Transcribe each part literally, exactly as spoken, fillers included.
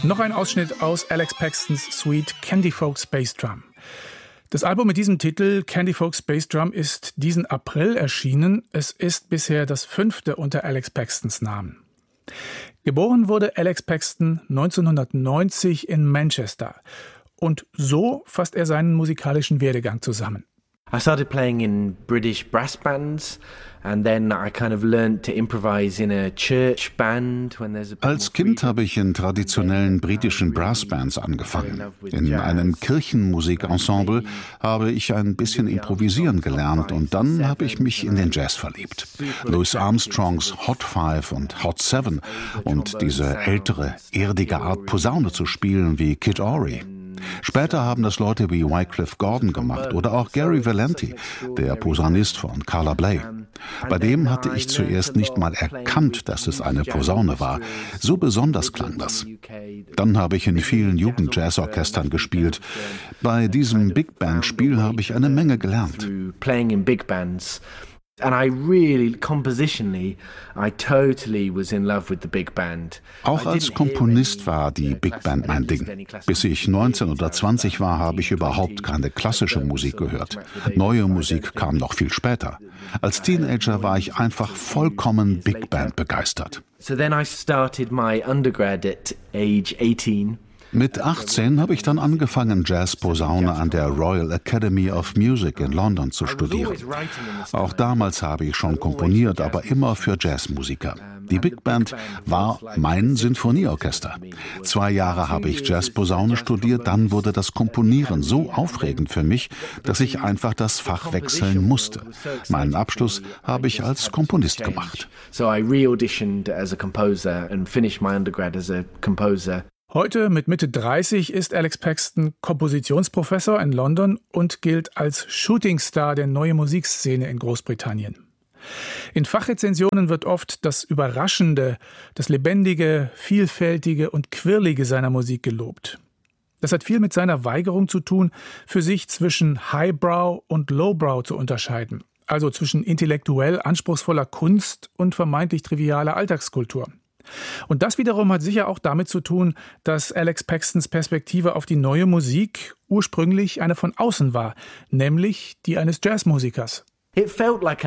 Noch ein Ausschnitt aus Alex Paxtons Suite Candy Folk Space Drum. Das Album mit diesem Titel Candy Folk Space Drum ist diesen April erschienen. Es ist bisher das fünfte unter Alex Paxtons Namen. Geboren wurde Alex Paxton neunzehnhundertneunzig in Manchester. Und so fasst er seinen musikalischen Werdegang zusammen. I started playing in British brass bands and then I kind of learned to improvise in a church band when there's a Als Kind habe ich in traditionellen britischen Brassbands angefangen. In einem Kirchenmusikensemble habe ich ein bisschen improvisieren gelernt und dann habe ich mich in den Jazz verliebt. Louis Armstrongs Hot Five und Hot Seven und diese ältere, erdige Art Posaune zu spielen wie Kid Ory. Später haben das Leute wie Wycliffe Gordon gemacht oder auch Gary Valenti, der Posaunist von Carla Bley. Bei dem hatte ich zuerst nicht mal erkannt, dass es eine Posaune war. So besonders klang das. Dann habe ich in vielen Jugendjazzorchestern gespielt. Bei diesem Big Band-Spiel habe ich eine Menge gelernt. And I really, compositionally, I totally was in love with the big band. Auch als Komponist war die Big Band mein Ding. Bis ich neunzehn oder zwanzig war, habe ich überhaupt keine klassische Musik gehört. Neue Musik kam noch viel später. Als Teenager war ich einfach vollkommen Big Band begeistert. So then I started my undergrad at age eighteen. Mit achtzehn habe ich dann angefangen, Jazzposaune an der Royal Academy of Music in London zu studieren. Auch damals habe ich schon komponiert, aber immer für Jazzmusiker. Die Big Band war mein Sinfonieorchester. Zwei Jahre habe ich Jazzposaune studiert, dann wurde das Komponieren so aufregend für mich, dass ich einfach das Fach wechseln musste. Meinen Abschluss habe ich als Komponist gemacht. So I re-auditioned as a composer and finished my undergrad as a composer. Heute mit Mitte dreißig ist Alex Paxton Kompositionsprofessor in London und gilt als Shootingstar der neuen Musikszene in Großbritannien. In Fachrezensionen wird oft das Überraschende, das Lebendige, Vielfältige und Quirlige seiner Musik gelobt. Das hat viel mit seiner Weigerung zu tun, für sich zwischen Highbrow und Lowbrow zu unterscheiden, also zwischen intellektuell anspruchsvoller Kunst und vermeintlich trivialer Alltagskultur. Und das wiederum hat sicher auch damit zu tun, dass Alex Paxtons Perspektive auf die neue Musik ursprünglich eine von außen war, nämlich die eines Jazzmusikers. Es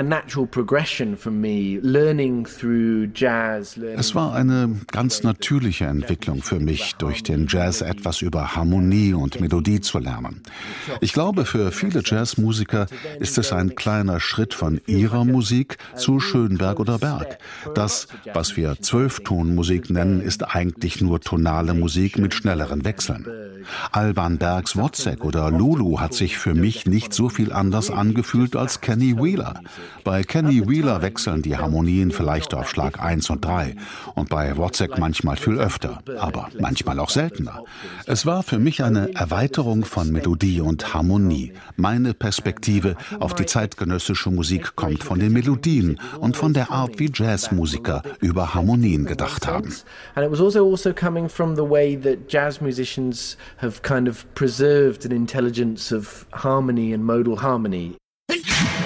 war eine ganz natürliche Entwicklung für mich, durch den Jazz etwas über Harmonie und Melodie zu lernen. Ich glaube, für viele Jazzmusiker ist es ein kleiner Schritt von ihrer Musik zu Schönberg oder Berg. Das, was wir Zwölftonmusik nennen, ist eigentlich nur tonale Musik mit schnelleren Wechseln. Alban Bergs Wozzeck oder Lulu hat sich für mich nicht so viel anders angefühlt als Kenny Wheeler. Bei Kenny Wheeler wechseln die Harmonien vielleicht auf Schlag eins und drei und bei Wozzeck manchmal viel öfter, aber manchmal auch seltener. Es war für mich eine Erweiterung von Melodie und Harmonie. Meine Perspektive auf die zeitgenössische Musik kommt von den Melodien und von der Art, wie Jazzmusiker über Harmonien gedacht haben. And it was also also coming from the way that jazz musicians have kind of preserved an intelligence of harmony and modal harmony.